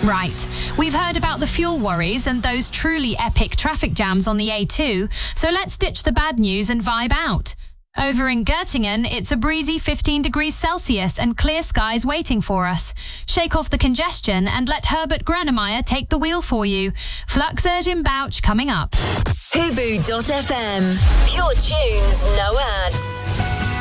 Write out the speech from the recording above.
Right. We've heard about the fuel worries and those truly epic traffic jams on the A2, so let's ditch the bad news and vibe out. Over in Göttingen, it's a breezy 15 degrees Celsius and clear skies waiting for us. Shake off the congestion and let Herbert Grönemeyer take the wheel for you. Flux Urgin Bouch coming up. Hubu.fm. Pure tunes, no ads.